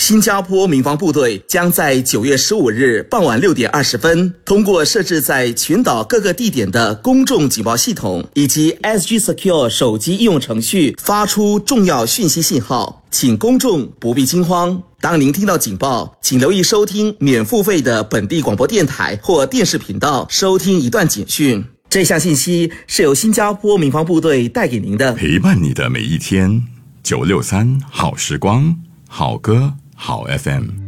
新加坡民防部队将在9月15日傍晚6点20分，通过设置在群岛各个地点的公众警报系统以及 SG Secure 手机应用程序发出重要讯息信号，请公众不必惊慌。当您听到警报，请留意收听免付费的本地广播电台或电视频道，收听一段警讯。这项信息是由新加坡民防部队带给您的， 陪伴你的每一天。963好时光，好歌好 FM。